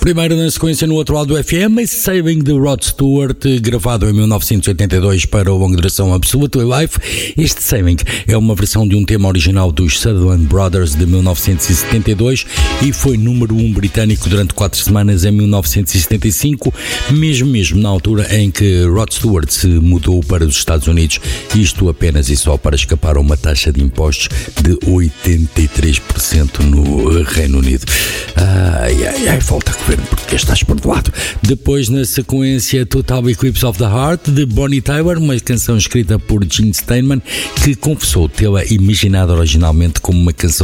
Primeiro na sequência no outro lado do FM, Saving de Rod Stewart, gravado em 1982 para a longa duração Absolute Life. Este Saving é uma versão de um tema original dos Sutherland Brothers de 1972 e foi número 1 britânico durante 4 semanas em 1975, mesmo na altura em que Rod Stewart se mudou para os Estados Unidos, isto apenas e só para escapar a uma taxa de impostos de 83% no Reino Unido. Falta governo português, estás perdoado. Depois, na sequência, Total Eclipse of the Heart, de Bonnie Tyler, uma canção escrita por Gene Steinman, que confessou tê-la imaginado originalmente como uma canção